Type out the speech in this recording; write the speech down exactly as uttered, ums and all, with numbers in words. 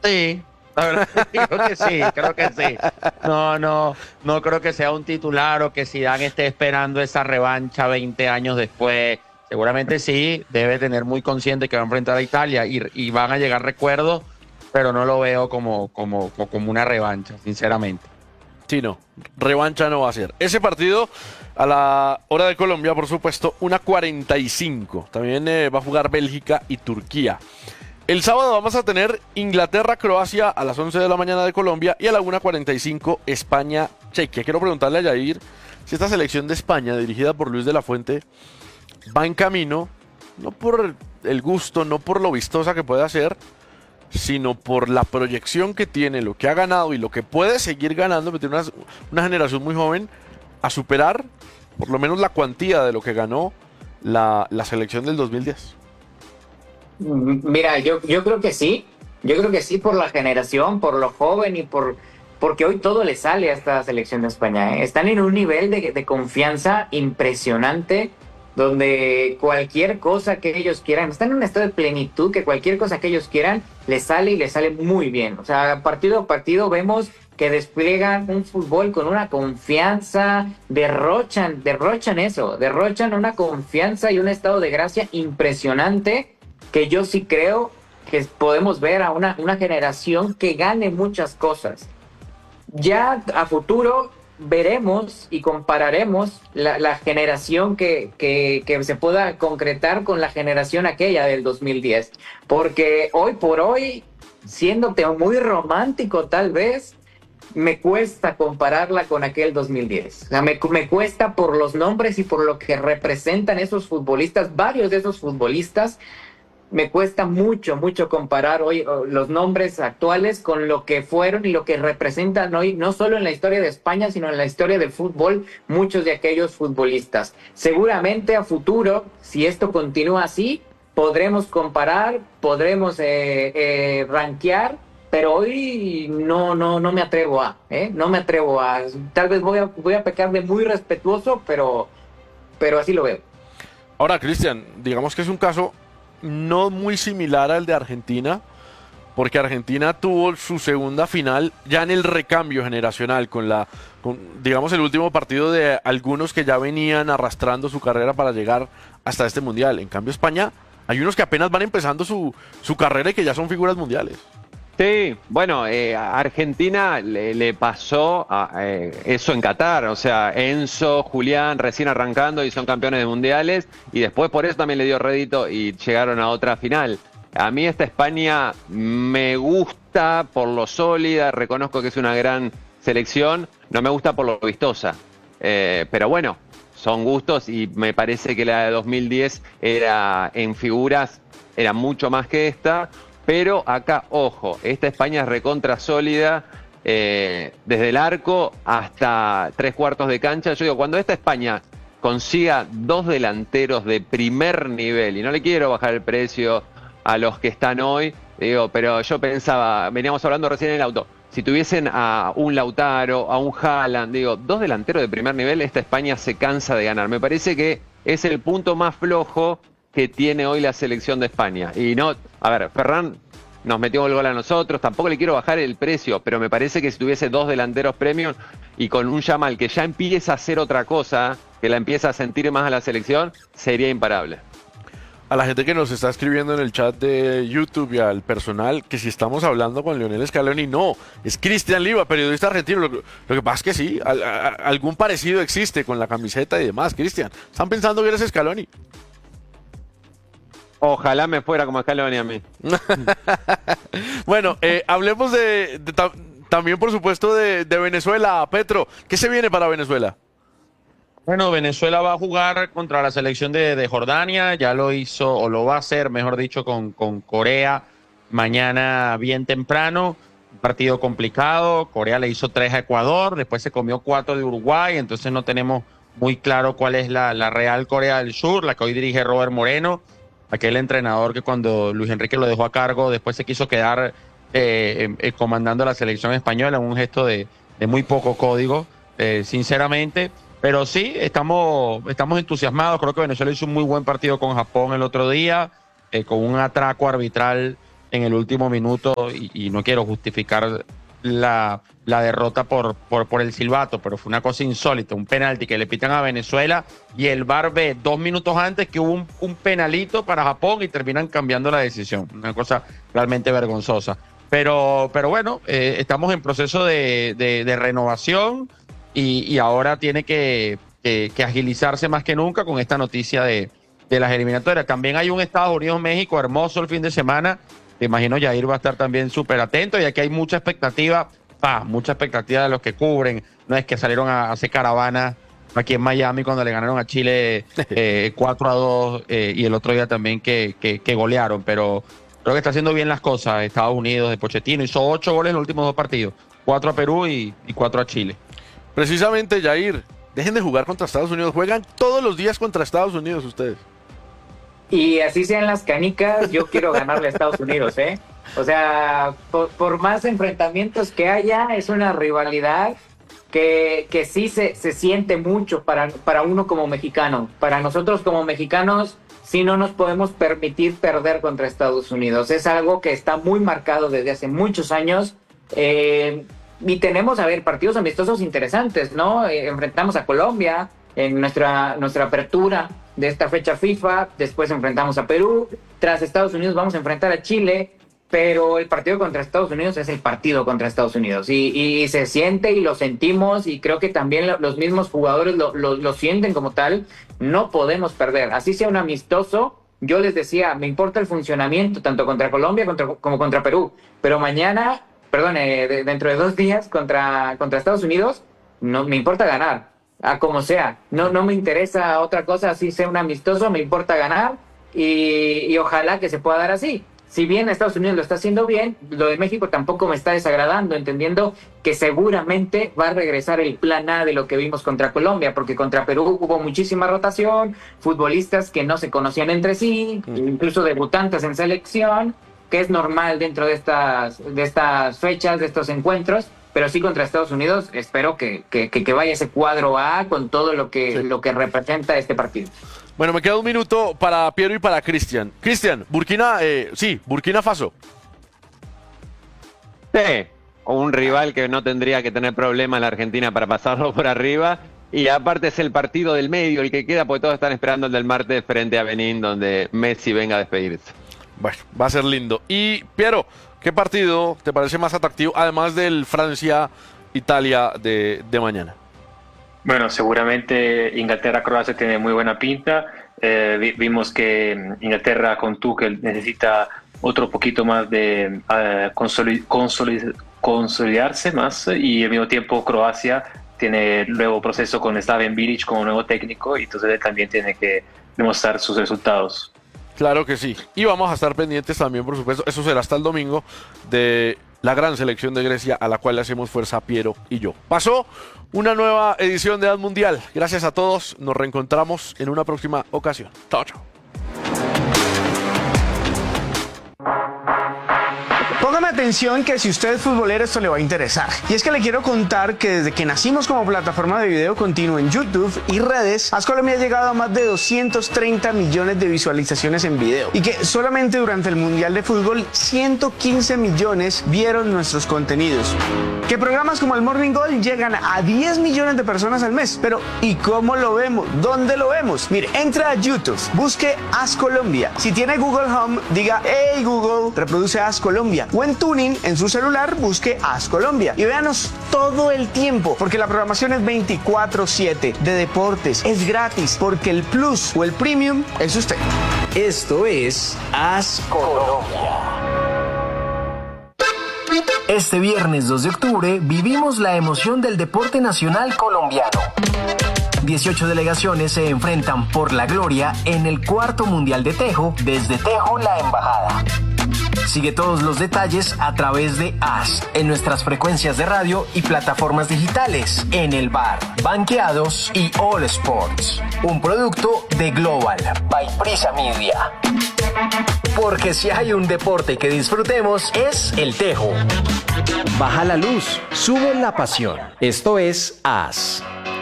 Sí, la verdad, creo que sí, creo que sí. No, no, no creo que sea un titular o que Zidane esté esperando esa revancha veinte años después. Seguramente sí, debe tener muy consciente que va a enfrentar a Italia y, y van a llegar recuerdos, pero no lo veo como, como, como una revancha, sinceramente. Sí, no, revancha no va a ser. Ese partido a la hora de Colombia, por supuesto, una cuarenta y cinco. También eh, va a jugar Bélgica y Turquía. El sábado vamos a tener Inglaterra-Croacia a las once de la mañana de Colombia y a la una cuarenta y cinco España-Chequia. Quiero preguntarle a Yair si esta selección de España, dirigida por Luis de la Fuente, va en camino, no por el gusto, no por lo vistosa que pueda ser, sino por la proyección que tiene, lo que ha ganado y lo que puede seguir ganando, porque tiene una, una generación muy joven, a superar por lo menos la cuantía de lo que ganó la, la selección del dos mil diez. Mira, yo, yo creo que sí, yo creo que sí por la generación, por lo joven y por porque hoy todo le sale a esta selección de España, ¿eh? Están en un nivel de, de confianza impresionante, donde cualquier cosa que ellos quieran, están en un estado de plenitud que cualquier cosa que ellos quieran les sale y les sale muy bien. O sea, partido a partido vemos que despliegan un fútbol con una confianza, derrochan, derrochan eso, derrochan una confianza y un estado de gracia impresionante que yo sí creo que podemos ver a una, una generación que gane muchas cosas. Ya a futuro veremos y compararemos la, la generación que, que, que se pueda concretar con la generación aquella del dos mil diez. Porque hoy por hoy, siéndote muy romántico tal vez, me cuesta compararla con aquel dos mil diez. O sea, me, me cuesta por los nombres y por lo que representan esos futbolistas, varios de esos futbolistas. Me cuesta mucho, mucho comparar hoy los nombres actuales con lo que fueron y lo que representan hoy, no solo en la historia de España, sino en la historia del fútbol, muchos de aquellos futbolistas. Seguramente a futuro, si esto continúa así, podremos comparar, podremos eh, eh, rankear, pero hoy no, no, no me atrevo a, ¿eh? No me atrevo a. Tal vez voy a, voy a pecar de muy respetuoso, pero, pero así lo veo. Ahora, Cristian, digamos que es un caso no muy similar al de Argentina, porque Argentina tuvo su segunda final ya en el recambio generacional, con la, con, digamos, el último partido de algunos que ya venían arrastrando su carrera para llegar hasta este mundial. En cambio, España, hay unos que apenas van empezando su, su carrera y que ya son figuras mundiales. Sí, bueno, eh, a Argentina le, le pasó a, eh, eso en Qatar, o sea, Enzo, Julián recién arrancando y son campeones de mundiales y después por eso también le dio rédito y llegaron a otra final. A mí esta España me gusta por lo sólida, reconozco que es una gran selección, no me gusta por lo vistosa, eh, pero bueno, son gustos y me parece que la de dos mil diez era en figuras, era mucho más que esta. Pero acá, ojo, esta España es recontra sólida, eh, desde el arco hasta tres cuartos de cancha. Yo digo, cuando esta España consiga dos delanteros de primer nivel, y no le quiero bajar el precio a los que están hoy, digo, pero yo pensaba, veníamos hablando recién en el auto, si tuviesen a un Lautaro, a un Haaland, digo, dos delanteros de primer nivel, esta España se cansa de ganar. Me parece que es el punto más flojo que tiene hoy la selección de España. Y no, a ver, Ferran nos metió el gol a nosotros, tampoco le quiero bajar el precio, pero me parece que si tuviese dos delanteros premium y con un Yamal que ya empieza a hacer otra cosa, que la empieza a sentir más a la selección, sería imparable. A la gente que nos está escribiendo en el chat de YouTube y al personal, que si estamos hablando con Lionel Scaloni, no, es Cristian Liva, periodista argentino. Lo, lo que pasa es que sí, al, a, algún parecido existe con la camiseta y demás. Cristian, ¿están pensando que eres Scaloni? Ojalá me fuera como Scaloni a mí. Bueno, eh, hablemos de, de ta también, por supuesto, de, de Venezuela. Petro, ¿qué se viene para Venezuela? Bueno, Venezuela va a jugar contra la selección de, de Jordania, ya lo hizo, o lo va a hacer, mejor dicho, con, con Corea mañana bien temprano. Un partido complicado, Corea le hizo tres a Ecuador, después se comió cuatro de Uruguay, entonces no tenemos muy claro cuál es la, la real Corea del Sur, la que hoy dirige Robert Moreno, aquel entrenador que cuando Luis Enrique lo dejó a cargo, después se quiso quedar eh, eh, comandando la selección española, un gesto de, de muy poco código, eh, sinceramente. Pero sí, estamos, estamos entusiasmados. Creo que Venezuela hizo un muy buen partido con Japón el otro día, eh, con un atraco arbitral en el último minuto, y, y no quiero justificar la, la derrota por, por, por el silbato, pero fue una cosa insólita, un penalti que le pitan a Venezuela y el V A R ve dos minutos antes que hubo un, un penalito para Japón y terminan cambiando la decisión. Una cosa realmente vergonzosa. Pero, pero bueno, eh, estamos en proceso de, de, de renovación y, y ahora tiene que, que, que agilizarse más que nunca con esta noticia de, de las eliminatorias. También hay un Estados Unidos-México hermoso el fin de semana. Te imagino Yair va a estar también súper atento, y aquí hay mucha expectativa, ah, mucha expectativa de los que cubren. No es que salieron a hacer caravana aquí en Miami cuando le ganaron a Chile eh, cuatro a dos eh, y el otro día también que, que, que golearon, pero creo que está haciendo bien las cosas Estados Unidos de Pochettino. Hizo ocho goles en los últimos dos partidos, cuatro a Perú y, y cuatro a Chile. Precisamente, Yair, dejen de jugar contra Estados Unidos, juegan todos los días contra Estados Unidos ustedes. Y así sean las canicas, yo quiero ganarle a Estados Unidos, ¿eh? O sea, por, por más enfrentamientos que haya, es una rivalidad que, que sí se, se siente mucho para, para uno como mexicano. Para nosotros como mexicanos, sí no nos podemos permitir perder contra Estados Unidos. Es algo que está muy marcado desde hace muchos años. Eh, y tenemos, a ver, partidos amistosos interesantes, ¿no? Eh, enfrentamos a Colombia en nuestra, nuestra apertura de esta fecha FIFA, después enfrentamos a Perú, tras Estados Unidos vamos a enfrentar a Chile, pero el partido contra Estados Unidos es el partido contra Estados Unidos, y, y se siente y lo sentimos, y creo que también los mismos jugadores lo, lo, lo sienten como tal. No podemos perder, así sea un amistoso. Yo les decía, me importa el funcionamiento tanto contra Colombia contra, como contra Perú, pero mañana, perdón, eh, de, dentro de dos días contra, contra Estados Unidos, no me importa ganar. A como sea, no, no me interesa otra cosa, así sea un amistoso, me importa ganar, y, y ojalá que se pueda dar así. Si bien Estados Unidos lo está haciendo bien, lo de México tampoco me está desagradando, entendiendo que seguramente va a regresar el plan A de lo que vimos contra Colombia, porque contra Perú hubo muchísima rotación, futbolistas que no se conocían entre sí, incluso debutantes en selección, que es normal dentro de estas, de estas fechas, de estos encuentros. Pero sí, contra Estados Unidos espero que, que, que vaya ese cuadro A con todo lo que, sí. lo que representa este partido. Bueno, me queda un minuto para Piero y para Cristian. Cristian, Burkina, eh, sí, Burkina Faso. Sí, un rival que no tendría que tener problema en la Argentina para pasarlo por arriba. Y aparte es el partido del medio el que queda, porque todos están esperando el del martes frente a Benín, donde Messi venga a despedirse. Bueno, va a ser lindo. Y Piero, ¿qué partido te parece más atractivo, además del Francia-Italia de, de mañana? Bueno, seguramente Inglaterra-Croacia tiene muy buena pinta. Eh, vi, vimos que Inglaterra con Tuchel necesita otro poquito más de uh, consolid, consolid, consolidarse más, y al mismo tiempo Croacia tiene nuevo proceso con Slaven Bilic como nuevo técnico, y entonces él también tiene que demostrar sus resultados. Claro que sí. Y vamos a estar pendientes también, por supuesto, eso será hasta el domingo, de la gran selección de Grecia, a la cual le hacemos fuerza Piero y yo. Pasó una nueva edición de Ad Mundial. Gracias a todos. Nos reencontramos en una próxima ocasión. Chao, chao. Póngame atención, que si usted es futbolero esto le va a interesar. Y es que le quiero contar que desde que nacimos como plataforma de video continuo en YouTube y redes, AzColombia ha llegado a más de doscientos treinta millones de visualizaciones en video. Y que solamente durante el Mundial de Fútbol ciento quince millones vieron nuestros contenidos. Que programas como el Morning Goal llegan a diez millones de personas al mes. Pero ¿y cómo lo vemos? ¿Dónde lo vemos? Mire, entra a YouTube, busque AzColombia. Si tiene Google Home, diga: hey Google, reproduce AzColombia. O en Tuning, en su celular, busque AzColombia. Y véanos todo el tiempo, porque la programación es veinticuatro siete de deportes. Es gratis, porque el Plus o el Premium es usted. Esto es AzColombia. Este viernes dos de octubre vivimos la emoción del deporte nacional colombiano. dieciocho delegaciones se enfrentan por la gloria en el cuarto Mundial de Tejo, desde Tejo La Embajada. Sigue todos los detalles a través de Az, en nuestras frecuencias de radio y plataformas digitales, en el bar, Banqueados y All Sports. Un producto de Global, by Prisa Media. Porque si hay un deporte que disfrutemos, es el tejo. Baja la luz, sube la pasión. Esto es Az.